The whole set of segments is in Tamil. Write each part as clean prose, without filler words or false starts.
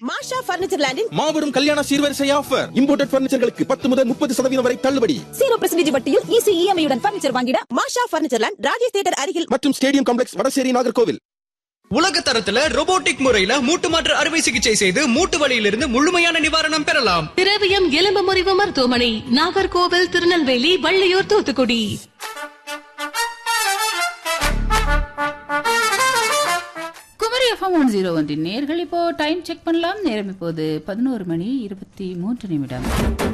மாஷா பர்னிச்சர் லேண்டின் மாபெரும் கல்யாண சீர்வரிசை ஆஃபர். இம்போர்ட்டட் பர்னிச்சர்களுக்கு 10 முதல் 30% வரை தள்ளுபடி. 0% வட்டியில் ஈஸி இஎம்ஐயுடன் பர்னிச்சர் வாங்கிட மாஷா பர்னிச்சர் லேண்ட் ராஜேஷ் தியேட்டர் அருகில் மற்றும் ஸ்டேடியம் காம்ப்ளெக்ஸ் வடசேரி நாகர்கோவில். உலக தரத்துல ரோபோட்டிக் முறையில மூட்டு மாற்று அறுவை சிகிச்சை செய்து மூட்டு வலியிலிருந்து முழுமையான நிவாரணம் பெறலாம். திரவியம் எலும்பு முறிவு மருத்துவமனை, நாகர்கோவில், திருநெல்வேலி, வள்ளியூர், தூத்துக்குடி. குமரி எஃப்எம் 101 நேர்கள் இப்போ டைம் செக் பண்ணலாம். நேரம் இப்போது 11:23.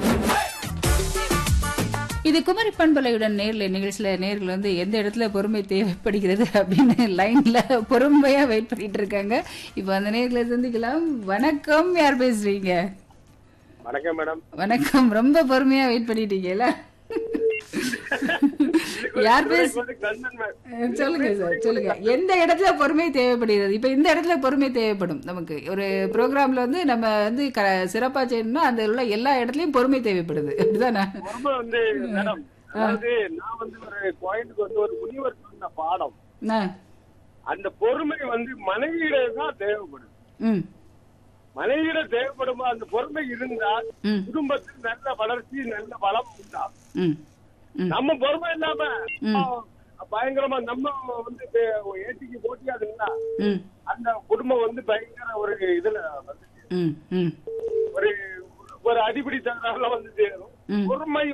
இது குமரி பண்பலையுடன் நேரில் நிகழ்ச்சியில நேர்கள் வந்து எந்த இடத்துல பொறுமை தேவைப்படுகிறது அப்படின்னு லைன்ல பொறுமையா வெயிட் பண்ணிட்டு இருக்காங்க. இப்போ அந்த நேர்களை சந்திக்கலாம். வணக்கம், யார் பேசுறீங்க? வணக்கம் மேடம். வணக்கம், ரொம்ப பொறுமையா வெயிட் பண்ணிட்டீங்கல்ல. யார் சொல்லுங்க சார், சொல்லுங்க. எந்த இடத்துல பொறுமை தேவைப்படுகிறது? இப்ப இந்த இடத்துல பொறுமை தேவைப்படும் நமக்கு. ஒரு ப்ரோக்ராம்ல வந்து நம்ம வந்து சிறப்பா செய்யணும்னா அந்த உள்ள எல்லா இடத்துலயும் பொறுமை தேவைப்படுது, அப்படிதானே? பொறுமை வந்து மேடம், அதாவது நான் வந்து ஒரு கோயிலுக்கு வந்து ஒரு முனிவர் சொன்ன பாடம், அந்த பொறுமை வந்து மனைவியிடம் தான் தேவைப்படுது. மனைவியிட தேவைப்படும் அந்த பொறுமை இருந்தால் குடும்பத்தில் நல்ல வளர்ச்சி, நல்ல வளம் உண்டாகும். நம்ம பொறுமை இல்லாம பயங்கரமா நம்ம வந்து ஏட்டிக்கு போட்டியாதுன்னா அந்த குடும்பம் வந்து பயங்கர ஒரு இதுல வந்து ஒரு ஒரு அடிப்படை தகவல வந்து சேரும். பொறுமை